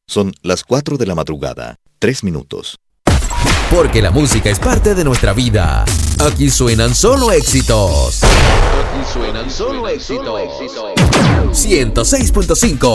Son las 4 de la madrugada, 3 minutos. Porque la música es parte de nuestra vida. Aquí suenan solo éxitos. Aquí suenan solo éxitos. 106.5